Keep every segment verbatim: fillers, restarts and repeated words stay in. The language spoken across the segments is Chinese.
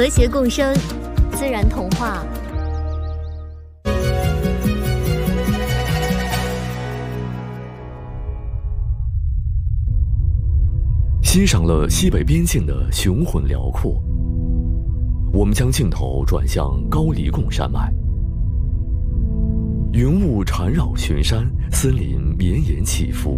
和谐共生，自然童话。 欣赏了西北边境的雄浑辽阔，我们将镜头转向高黎贡山脉。云雾缠绕群山，森林绵延起伏。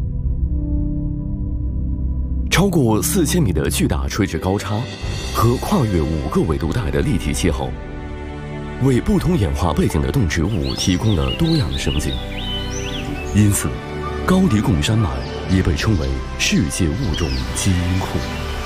超过四千米的巨大垂直高差和跨越五个纬度带的立体气候，为不同演化背景的动植物提供了多样的生境。因此，高黎贡山脉也被称为世界物种基因库。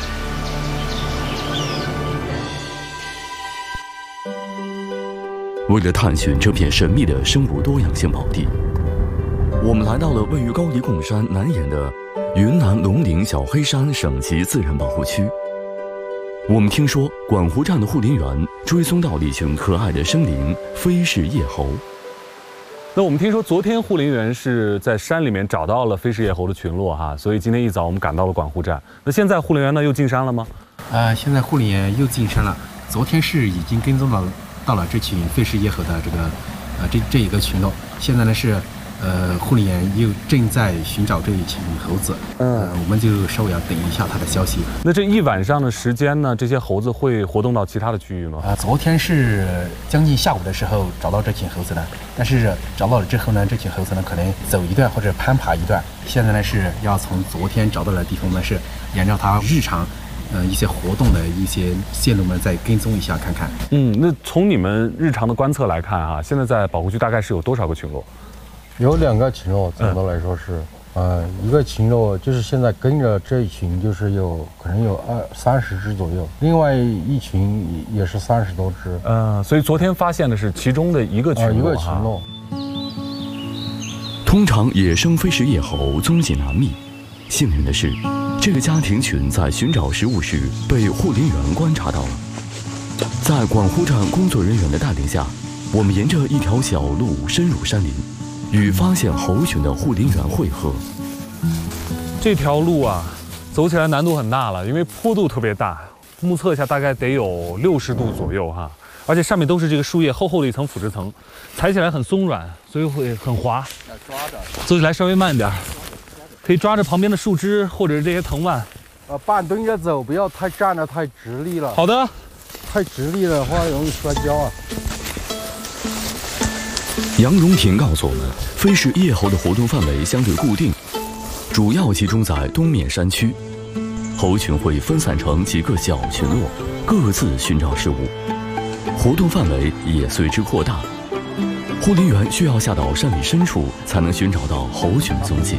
为了探寻这片神秘的生物多样性宝地，我们来到了位于高黎贡山南沿的云南龙陵小黑山省级自然保护区。我们听说管湖站的护林员追踪到了一群可爱的生灵飞氏叶猴。 那我们听说昨天护林员是在山里面找到了飞氏叶猴的群落哈，所以今天一早我们赶到了管湖站。那现在护林员呢又进山了吗？ 呃，现在护林员又进山了。昨天是已经跟踪到到了这群飞氏叶猴的这个呃这这一个群落，现在呢是呃护林员又正在寻找这一群猴子。嗯、呃，我们就稍微要等一下他的消息。 那这一晚上的时间呢，这些猴子会活动到其他的区域吗？ 啊、呃，昨天是将近下午的时候找到这群猴子的，但是找到了之后呢，这群猴子呢可能走一段或者攀爬一段。现在呢是要从昨天找到的地方呢是沿着它日常呃一些活动的一些线路呢再跟踪一下看看。 嗯，那从你们日常的观测来看哈、啊，现在在保护区大概是有多少个群落？ 有两个群落，总的来说是。嗯呃，一个群落就是现在跟着这一群，就是有可能有二三十只左右，另外一群也是三十多只。 呃，所以昨天发现的是其中的一个群落、呃、 一个群落。 通常野生飞氏叶猴踪迹难觅，幸运的是，这个家庭群在寻找食物时被护林员观察到了。在管湖站工作人员的带领下，我们沿着一条小路深入山林，与发现猴群的护林员会合。 这条路啊，走起来难度很大了，因为坡度特别大，目测一下大概得有六十度左右哈，而且上面都是这个树叶厚厚的一层腐殖层，踩起来很松软，所以会很滑。抓着，走起来稍微慢一点，可以抓着旁边的树枝或者是这些藤蔓。 呃，半蹲着走，不要太站得太直立了。 好的。 太直立的话容易摔跤啊。 杨荣平告诉我们，飞氏叶猴的活动范围相对固定，主要集中在东面山区。猴群会分散成几个小群落，各自寻找食物，活动范围也随之扩大。护林员需要下到山里深处，才能寻找到猴群踪迹。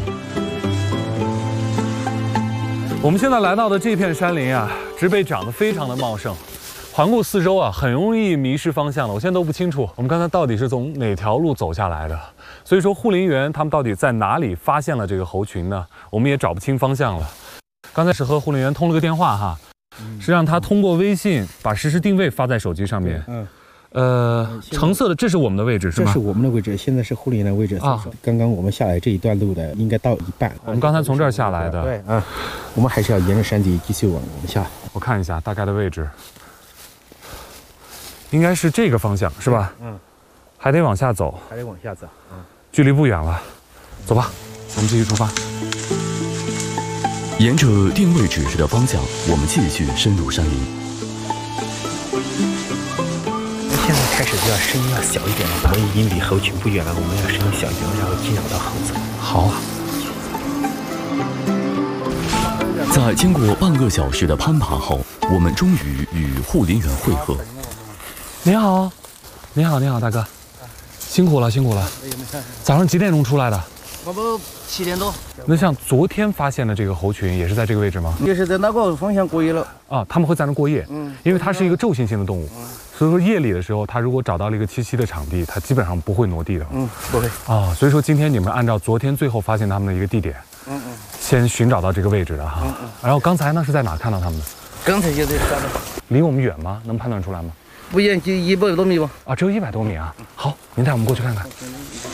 我们现在来到的这片山林啊，植被长得非常的茂盛。环顾四周啊，很容易迷失方向了。我现在都不清楚我们刚才到底是从哪条路走下来的。所以说，护林员他们到底在哪里发现了这个猴群呢？我们也找不清方向了。刚才是和护林员通了个电话哈，嗯、是让他通过微信把实时定位发在手机上面。嗯。呃，橙色的这是我们的位置是吗？ 这是我们的位置，现在是护林员的位置啊。刚刚我们下来这一段路的应该到一半。 我们刚才从这儿下来的。 对啊，我们还是要沿着山底继续往我们下。 我看一下大概的位置。应该是这个方向是吧？嗯，还得往下走， 还得往下走，嗯， 距离不远了，走吧，我们继续出发。 沿着定位指示的方向，我们继续深入山林。 现在开始就要声音要小一点了，我们已经离猴群不远了，我们要声音小一点，然后惊扰到猴子。 好。 在经过半个小时的攀爬后，我们终于与护林员会合。 你好，你好，你好，大哥，辛苦了，辛苦了。早上几点钟出来的？ 我们七点多。 那像昨天发现的这个猴群，也是在这个位置吗？ 也是在那个方向过夜了。 啊，他们会在那过夜。嗯，因为它是一个昼行性的动物，嗯、所以说夜里的时候，它如果找到了一个栖息的场地，它基本上不会挪地的。 嗯，不会。 啊，所以说今天你们按照昨天最后发现他们的一个地点，嗯嗯，先寻找到这个位置的哈。嗯嗯。然后刚才呢是在哪看到他们的？ 刚才就在山上。 离我们远吗？能判断出来吗？ 不远，就一百多米吧。 啊，只有一百多米啊。好，您带我们过去看看。